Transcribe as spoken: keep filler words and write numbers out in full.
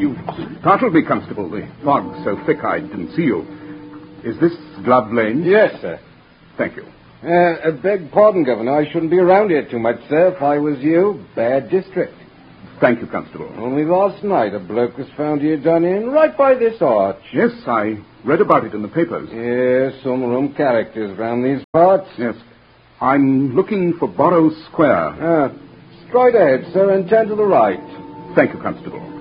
You startled me, Constable. The fog's so thick I didn't see you. Is this Glove Lane? Yes, sir. Thank you. Uh, beg pardon, Governor. I shouldn't be around here too much, sir. If I was you, bad district. Thank you, Constable. Only last night a bloke was found here done in, right by this arch. Yes, I read about it in the papers. Yes, some room characters round these parts. Yes. I'm looking for Borrow Square. Ah, straight ahead, sir, and turn to the right. Thank you, Constable.